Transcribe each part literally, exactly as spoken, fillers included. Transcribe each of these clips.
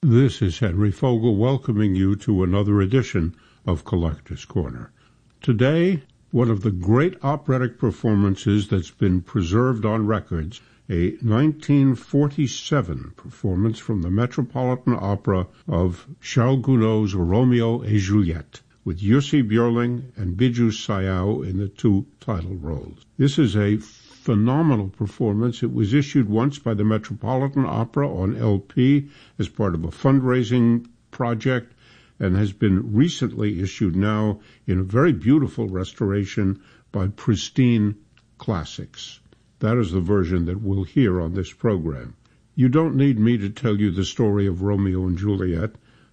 This is Henry Fogel welcoming you to another edition of Collector's Corner. Today, one of the great operatic performances that's been preserved on records, a nineteen forty-seven performance from the Metropolitan Opera of Charles Gounod's Romeo et Juliette, with Jussi Björling and Biju Sayao in the two title roles. This is a phenomenal performance. It was issued once by the Metropolitan Opera on L P as part of a fundraising project and has been recently issued now in a very beautiful restoration by Pristine Classics. That is the version that we'll hear on this program. You don't need me to tell you the story of Romeo and Juliet,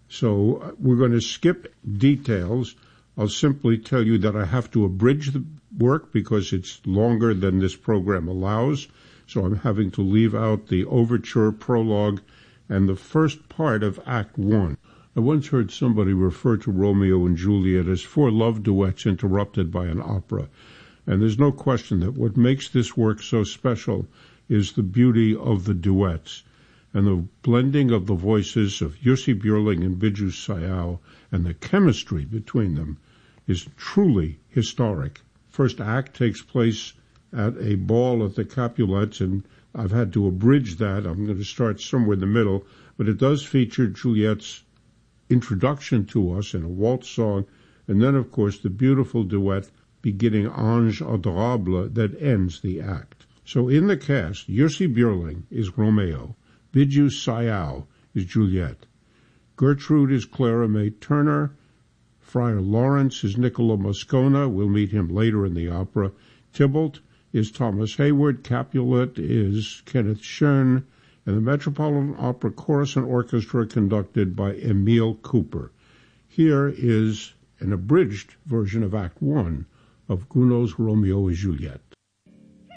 so we're going to skip details. I'll simply tell you that I have to abridge the work because it's longer than this program allows, so I'm having to leave out the overture, prologue, and the first part of Act One. I once heard somebody refer to Romeo and Juliet as four love duets interrupted by an opera, and there's no question that what makes this work so special is the beauty of the duets and the blending of the voices of Jussi Björling and Biju Sayao, and the chemistry between them is truly historic. First act takes place at a ball at the Capulets, and I've had to abridge that. I'm going to start somewhere in the middle, but it does feature Juliet's introduction to us in a waltz song, and then, of course, the beautiful duet beginning Ange Adorable that ends the act. So in the cast, Jussi Björling is Romeo, Biju Sayao is Juliet, Gertrude is Clara May Turner, Friar Lawrence is Niccolo Moscona, we'll meet him later in the opera, Tybalt is Thomas Hayward, Capulet is Kenneth Schoen, and the Metropolitan Opera Chorus and Orchestra conducted by Emile Cooper. Here is an abridged version of Act One of Gounod's Romeo et Juliette.